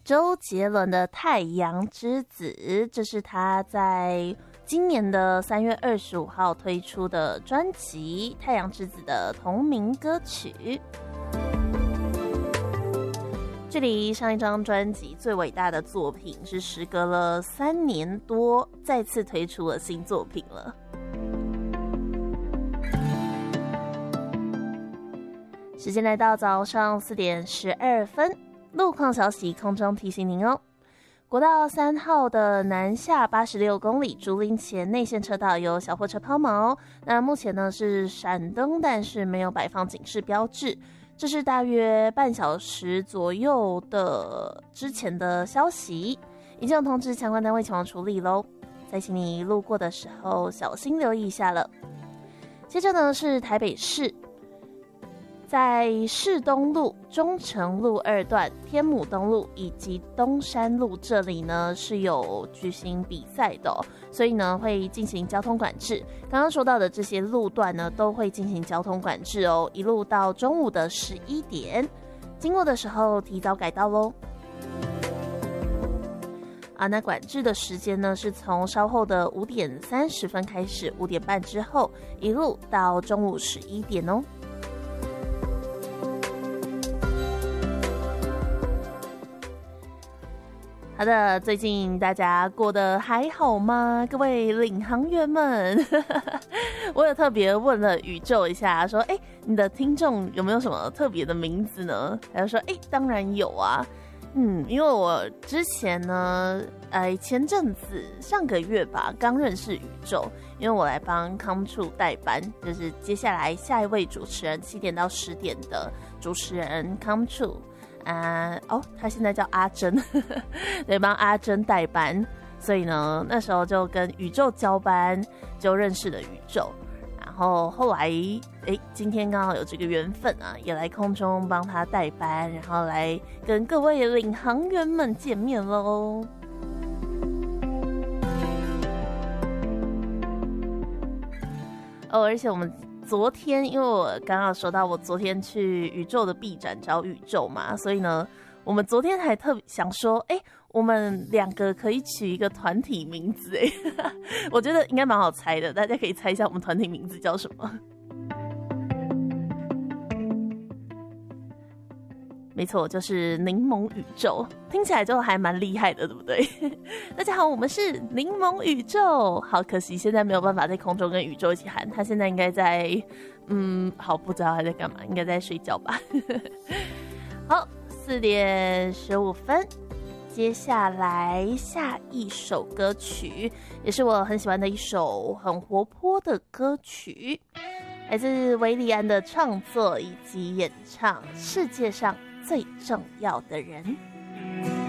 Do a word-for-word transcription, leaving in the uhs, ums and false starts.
周杰伦的《太阳之子》，这是他在今年的三月二十五号推出的专辑《太阳之子》的同名歌曲。距离上一张专辑最伟大的作品是时隔了三年多，再次推出了新作品了。时间来到早上四点十二分，路况消息空中提醒您哦。国道三号的南下八十六公里竹林前内线车道有小货车抛锚，那目前呢是闪灯，但是没有摆放警示标志。这是大约半小时左右的之前的消息，已经有通知相关单位前往处理咯，再请你路过的时候小心留意一下了。接着呢是台北市，在市东路、中城路二段、天母东路以及东山路这里呢是有举行比赛的、哦，所以呢会进行交通管制。刚刚说到的这些路段呢都会进行交通管制哦，一路到中午的十一点，经过的时候提早改道咯。啊，那管制的时间呢是从稍后的五点三十分开始，五点半之后一路到中午十一点哦。好的，最近大家过得还好吗？各位领航员们我有特别问了宇宙一下，说哎，你的听众有没有什么特别的名字呢？他就说哎，当然有啊。嗯，因为我之前呢，呃，前阵子上个月吧，刚认识宇宙，因为我来帮Come True代班，就是接下来下一位主持人七点到十点的主持人Come True。啊、uh, 哦，他现在叫阿珍，对，帮阿珍代班，所以呢，那时候就跟宇宙交班，就认识了宇宙。然后后来，哎，今天刚好有这个缘分啊，也来空中帮他代班，然后来跟各位领航员们见面喽。哦，而且我们。昨天因为我刚刚说到我昨天去宇宙的 B 展找宇宙嘛，所以呢我们昨天还特别想说哎、欸，我们两个可以取一个团体名字哎，我觉得应该蛮好猜的，大家可以猜一下我们团体名字叫什么。没错，就是柠檬宇宙，听起来就还蛮厉害的，对不对？大家好，我们是柠檬宇宙。好可惜现在没有办法在空中跟宇宙一起喊，他现在应该在嗯好不知道他在干嘛，应该在睡觉吧。好，四点十五分，接下来下一首歌曲也是我很喜欢的一首很活泼的歌曲，来自维里安的创作以及演唱《世界上最重要的人》。